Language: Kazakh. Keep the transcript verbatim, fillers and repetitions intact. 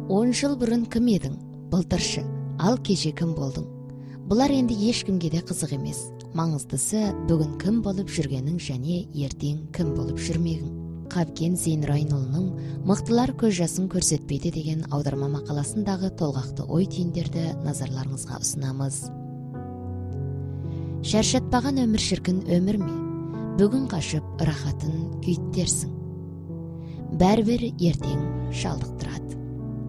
он жыл бұрын кім едің? Былтыршы, ал кеше кім болдың? Бұлар енді ешкімге де қызық емес. Маңыздысы бүгін кім болып жүргенің және ертең кім болып жүрмегің. Қапкен Зейнұрайынұлының «Мықтылар көз жасын көрсетпейді» деген аударма мақаласындағы толғақты ой түйіндерді назарларыңызға ұсынамыз. Шаршатпаған өмір шіркін өмір ме? Бүгін қашып рахатын күйіттерсің. Бәрібір ертең шалдықтырады.